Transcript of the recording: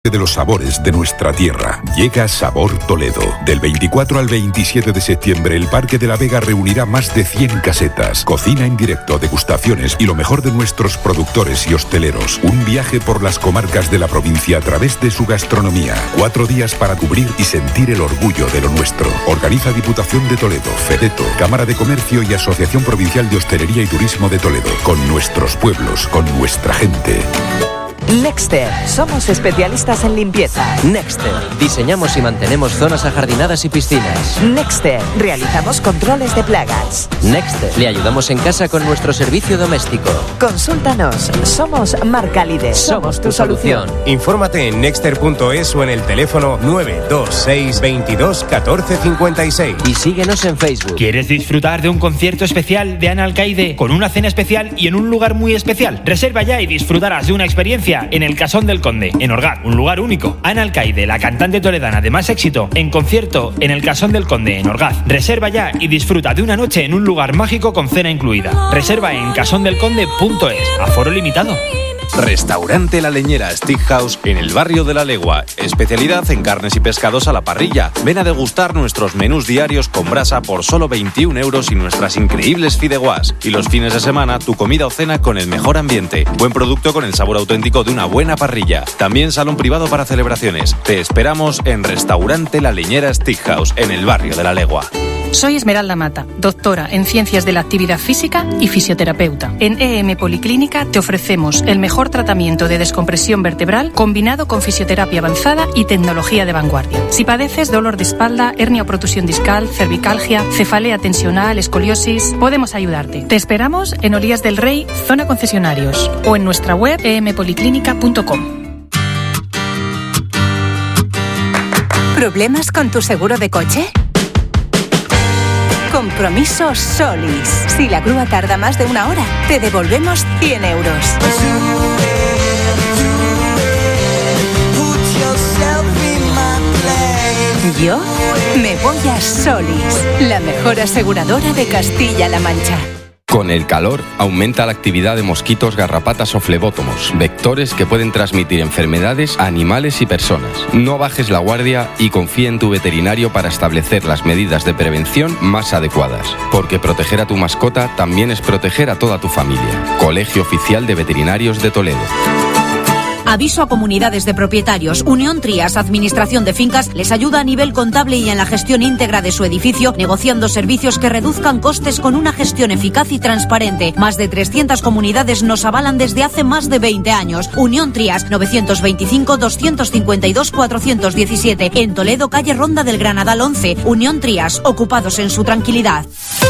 de los sabores de nuestra tierra. Llega Sabor Toledo. Del 24 al 27 de septiembre, el Parque de la Vega reunirá más de 100 casetas, cocina en directo, degustaciones y lo mejor de nuestros productores y hosteleros. Un viaje por las comarcas de la provincia a través de su gastronomía. 4 días para cubrir y sentir el orgullo de lo nuestro. Organiza Diputación de Toledo, Fedeto, Cámara de Comercio y Asociación Provincial de Hostelería y Turismo de Toledo. Con nuestros pueblos, con nuestra gente. Nexter, somos especialistas en limpieza. Nexter, diseñamos y mantenemos zonas ajardinadas y piscinas. Nexter, realizamos controles de plagas. Nexter, le ayudamos en casa con nuestro servicio doméstico. Consúltanos, somos marca líder. Somos tu solución. Infórmate en nexter.es o en el teléfono 926 22 14 56. Y síguenos en Facebook. ¿Quieres disfrutar de un concierto especial de Ana Alcaide con una cena especial y en un lugar muy especial? Reserva ya y disfrutarás de una experiencia en el Casón del Conde, en Orgaz, un lugar único. Ana Alcaide, la cantante toledana de más éxito, en concierto en el Casón del Conde, en Orgaz. Reserva ya y disfruta de una noche en un lugar mágico con cena incluida. Reserva en casondelconde.es. Aforo limitado. Restaurante La Leñera Steakhouse en el barrio de La Legua. Especialidad en carnes y pescados a la parrilla. Ven a degustar nuestros menús diarios con brasa por solo 21 euros y nuestras increíbles fideuás. Y los fines de semana, tu comida o cena con el mejor ambiente. Buen producto con el sabor auténtico de una buena parrilla. También salón privado para celebraciones. Te esperamos en Restaurante La Leñera Steakhouse en el barrio de La Legua. Soy Esmeralda Mata, doctora en Ciencias de la Actividad Física y fisioterapeuta. En EM Policlínica te ofrecemos el mejor tratamiento de descompresión vertebral combinado con fisioterapia avanzada y tecnología de vanguardia. Si padeces dolor de espalda, hernia o protusión discal, cervicalgia, cefalea tensional, escoliosis, podemos ayudarte. Te esperamos en Olías del Rey, zona concesionarios, o en nuestra web empoliclínica.com. ¿Problemas con tu seguro de coche? Compromiso Solis. Si la grúa tarda más de 1 hora, te devolvemos 100 euros. Yo me voy a Solis, la mejor aseguradora de Castilla-La Mancha. Con el calor aumenta la actividad de mosquitos, garrapatas o flebótomos, vectores que pueden transmitir enfermedades a animales y personas. No bajes la guardia y confía en tu veterinario para establecer las medidas de prevención más adecuadas, porque proteger a tu mascota también es proteger a toda tu familia. Colegio Oficial de Veterinarios de Toledo. Aviso a comunidades de propietarios. Unión Trías, Administración de Fincas, les ayuda a nivel contable y en la gestión íntegra de su edificio, negociando servicios que reduzcan costes con una gestión eficaz y transparente. Más de 300 comunidades nos avalan desde hace más de 20 años. Unión Trías, 925-252-417. En Toledo, calle Ronda del Granadal 11. Unión Trías, ocupados en su tranquilidad.